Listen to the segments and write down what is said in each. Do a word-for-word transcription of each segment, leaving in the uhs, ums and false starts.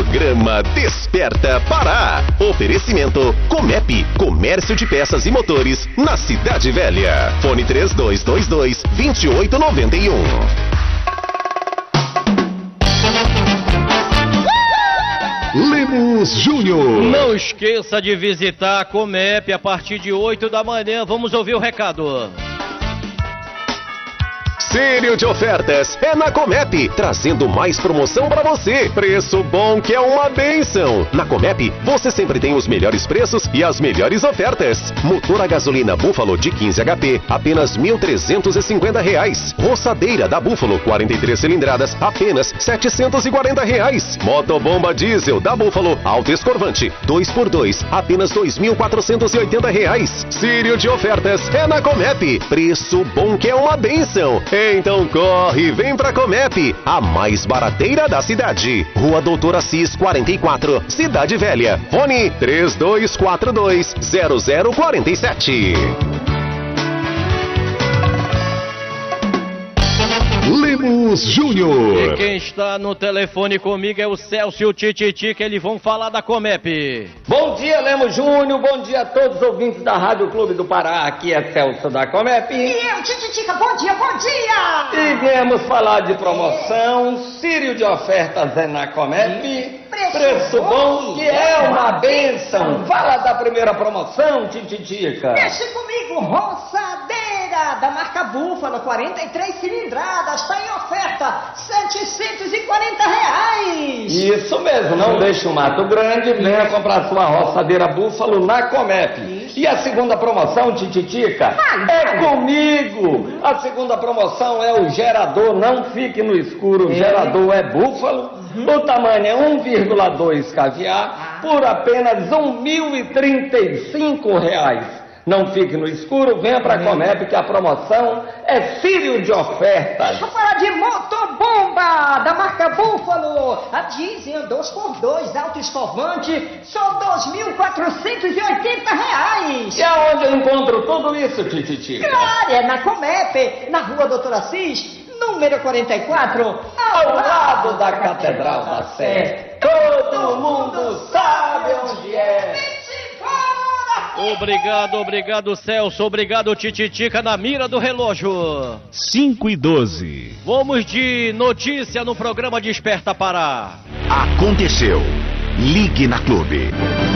Programa Desperta Pará. Oferecimento Comep, Comércio de Peças e Motores, na Cidade Velha. Fone três dois dois dois, dois oito nove um. Lemos Júnior. Não esqueça de visitar a Comep a partir de oito da manhã. Vamos ouvir o recado. Sírio de ofertas é na Comep, trazendo mais promoção para você. Preço bom que é uma bênção. Na Comep, você sempre tem os melhores preços e as melhores ofertas. Motor a gasolina Búfalo de quinze H P, apenas mil trezentos e cinquenta reais. Roçadeira da Búfalo, quarenta e três cilindradas, apenas setecentos e quarenta reais. Motobomba diesel da Búfalo, alto escorvante, dois por dois, apenas dois mil quatrocentos e oitenta reais. Sírio de ofertas é na Comep. Preço bom que é uma bênção. Então corre, vem pra Comep, a mais barateira da cidade. Rua Doutor Assis quarenta e quatro, Cidade Velha. Fone três dois quatro dois, zero zero quatro sete. Lemos Júnior. E quem está no telefone comigo é o Celso e o Tititi, que eles vão falar da Comep. Bom dia, Lemos Júnior. Bom dia a todos os ouvintes da Rádio Clube do Pará. Aqui é Celso da Comep. E eu, Tititica. Bom dia, bom dia. E viemos falar de promoção. Sírio de ofertas é na Comep. Preço, Preço bom que é uma bênção. Fala da primeira promoção, Tititica. Deixe comigo, roçadeira da marca Búfalo, quarenta e três cilindradas, está em oferta, setecentos e quarenta reais. Isso mesmo, não deixe o mato grande, venha comprar sua roçadeira Búfalo na Comep. Isso. E a segunda promoção, Tititica, ai, é ai. comigo. A segunda promoção é o gerador, não fique no escuro, o é. gerador é Búfalo, uhum. O tamanho é um vírgula dois caviar, por apenas mil e trinta e cinco reais. Não fique no escuro, venha pra Comep que a promoção é Sírio de ofertas. Deixa eu falar de motobomba da marca Búfalo. A diesel dois por dois, alto escovante, só dois mil quatrocentos e oitenta reais. E aonde eu encontro tudo isso, Tititi? Claro, é na Comep, na rua Doutor Assis, número quarenta e quatro, ao, ao lado da Catedral da Sé. Todo mundo sabe onde é. Obrigado, obrigado, Celso. Obrigado, Tititica, na mira do relógio. cinco e doze. Vamos de notícia no programa Desperta Pará. Aconteceu. Ligue na Clube.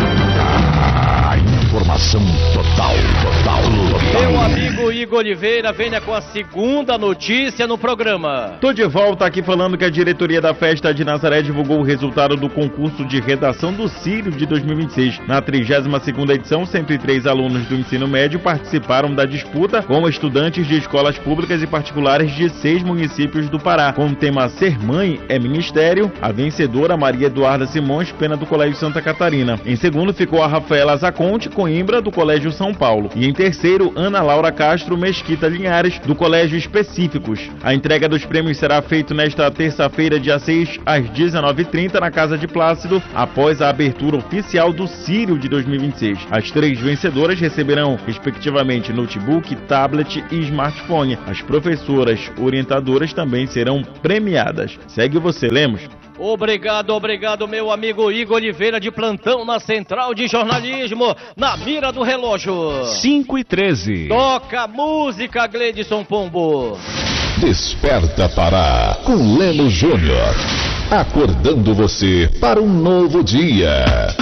A informação total, total, total. Meu amigo Igor Oliveira, venha com a segunda notícia no programa. Tô de volta aqui falando que a diretoria da Festa de Nazaré divulgou o resultado do concurso de redação do Sírio de dois mil e vinte e seis. Na trigésima segunda edição, cento e três alunos do ensino médio participaram da disputa com estudantes de escolas públicas e particulares de seis municípios do Pará. Com o tema Ser Mãe é Ministério, a vencedora Maria Eduarda Simões, pena do Colégio Santa Catarina. Em segundo ficou a Rafaela Zaconte, Coimbra, do Colégio São Paulo. E em terceiro, Ana Laura Castro Mesquita Linhares, do Colégio Específicos. A entrega dos prêmios será feita nesta terça-feira, dia seis, às dezenove e trinta, na Casa de Plácido, após a abertura oficial do Sírio de dois mil e vinte e seis. As três vencedoras receberão, respectivamente, notebook, tablet e smartphone. As professoras orientadoras também serão premiadas. Segue você, Lemos. Obrigado, obrigado, meu amigo Igor Oliveira, de plantão na Central de Jornalismo, na mira do relógio. cinco e treze. Toca música, Gleidson Pombo. Desperta Pará, com Lemos Júnior. Acordando você para um novo dia.